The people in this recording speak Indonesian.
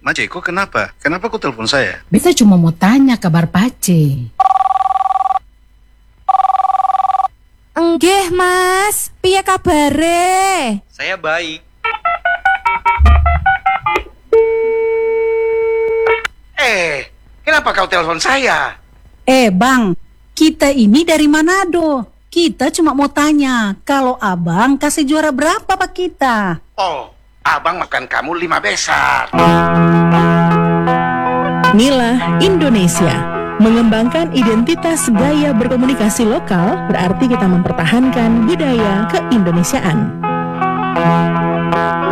Majeko kenapa? Kenapa kau telepon saya? Beta cuma mau tanya kabar Pace. Enggih mas, piye kabare? Saya baik. Kenapa kau telepon saya? Bang, kita ini dari Manado. Kita cuma mau tanya, kalau abang kasih juara berapa pak kita? Oh, abang makan kamu 5 besar. Inilah Indonesia. Mengembangkan identitas gaya berkomunikasi lokal berarti kita mempertahankan budaya keindonesiaan.